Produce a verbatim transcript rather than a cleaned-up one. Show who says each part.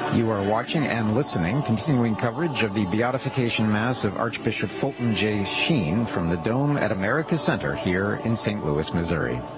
Speaker 1: You are watching and listening, continuing coverage of the Beatification Mass of Archbishop Fulton J. Sheen from the Dome at America Center here in Saint Louis, Missouri.